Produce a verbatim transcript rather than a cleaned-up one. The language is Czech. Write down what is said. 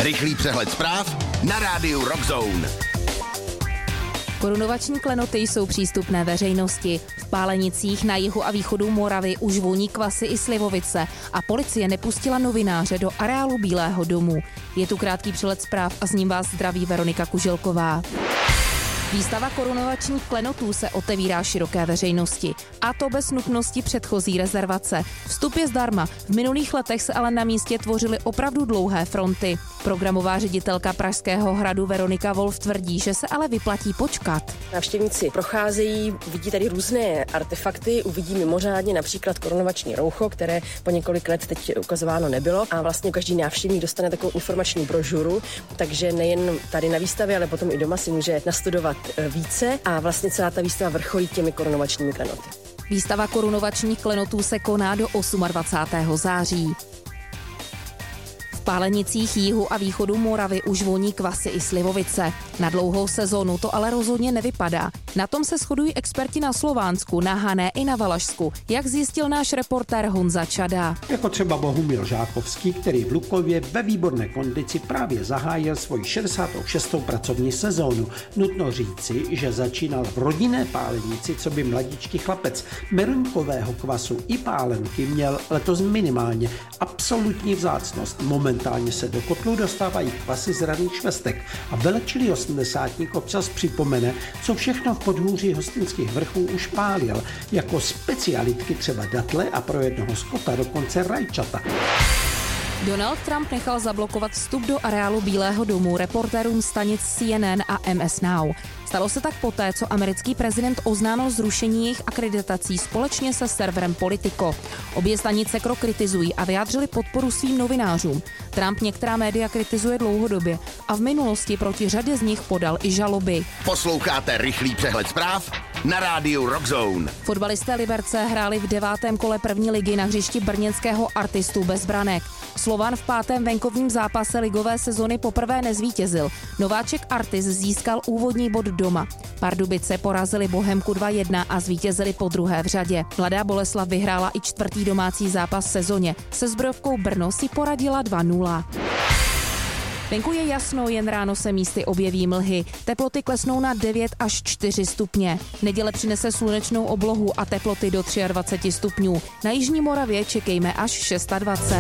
Rychlý přehled zpráv na rádiu Rockzone. Korunovační klenoty jsou přístupné veřejnosti. V Pálenicích na jihu a východu Moravy už voní kvasy i slivovice a policie nepustila novináře do areálu Bílého domu. Je tu krátký přehled zpráv a s ním vás zdraví Veronika Kuželková. Výstava korunovačních klenotů se otevírá široké veřejnosti, a to bez nutnosti předchozí rezervace. Vstup je zdarma, v minulých letech se ale na místě tvořily opravdu dlouhé fronty. Programová ředitelka Pražského hradu Veronika Wolf tvrdí, že se ale vyplatí počkat. Návštěvníci procházejí, vidí tady různé artefakty, uvidí mimořádně například korunovační roucho, které po několik let teď ukazováno nebylo, a vlastně každý návštěvník dostane takovou informační brožuru, takže nejen tady na výstavě, ale potom i doma si může nastudovat více a vlastně celá ta výstava vrcholí těmi korunovačními klenoty. Výstava korunovačních klenotů se koná do dvacátého osmého září. V Pálenicích jihu a východu Moravy už voní kvasy i slivovice. Na dlouhou sezónu to ale rozhodně nevypadá. Na tom se shodují experti na Slovánsku, na Hané i na Valašsku, jak zjistil náš reportér Honza Čada. Jako třeba Bohumil Žákovský, který v Lukově ve výborné kondici právě zahájil svoji šedesátou šestou pracovní sezónu. Nutno říci, že začínal v rodinné Pálenici, co by mladíčký chlapec. Meruňkového kvasu i pálenky měl letos minimálně absolutní vzácnost. Momentálně se do kotlů dostávají kvasy z raných švestek a velečilý osmdesátník občas připomene, co všechno v podhůří Hostinských vrchů už pálil, jako specialitky třeba datle a pro jednoho skota dokonce rajčata. Donald Trump nechal zablokovat vstup do areálu Bílého domu reportérům stanic C N N a M S Now. Stalo se tak poté, co americký prezident oznámil zrušení jejich akreditací společně se serverem Politico. Obě stanice krok kritizují a vyjádřili podporu svým novinářům. Trump některá média kritizuje dlouhodobě a v minulosti proti řadě z nich podal i žaloby. Posloucháte rychlý přehled zpráv na rádiu Rockzone. Fotbalisté Liberce hráli v devátém kole první ligy na hřišti brněnského Artistu bez branek. Slovan v pátém venkovním zápase ligové sezony poprvé nezvítězil. Nováček Artis získal úvodní bod doma. Pardubice porazili Bohemku dva jedna a zvítězili po druhé v řadě. Mladá Boleslav vyhrála i čtvrtý domácí zápas v sezóně. Se Zbrojovkou Brno si poradila dva nula. Venku je jasno, jen ráno se místy objeví mlhy. Teploty klesnou na devět až čtyři stupně. Neděle přinese slunečnou oblohu a teploty do dvacet tři stupňů. Na jižní Moravě čekejme až dvacet šest.